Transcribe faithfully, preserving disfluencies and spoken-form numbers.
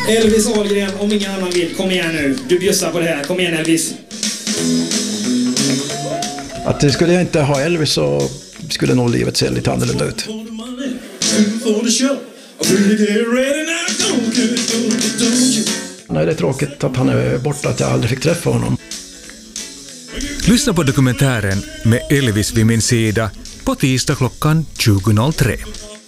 Elvis Ahlgren, om ingen annan vill. Kom igen nu. Du bjussar på det här. Kom igen Elvis. Att det skulle jag inte ha Elvis så skulle nog livet se lite annorlunda ut. Nej, det är tråkigt att han är borta, att jag aldrig fick träffa honom. Lyssna på dokumentären Med Elvis vid min sida på tisdag klockan tjugo noll tre.